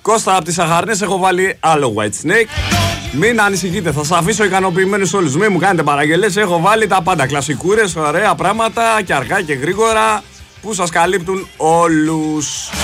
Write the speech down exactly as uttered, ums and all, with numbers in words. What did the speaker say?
Κώστα από τις Αχαρνές έχω βάλει άλλο White Snake. Μην ανησυχείτε, θα σας αφήσω ικανοποιημένους όλους. Μην μου κάνετε παραγγελίες, έχω βάλει τα πάντα. Κλασικούρες, ωραία πράγματα και αργά και γρήγορα που σας καλύπτουν όλους.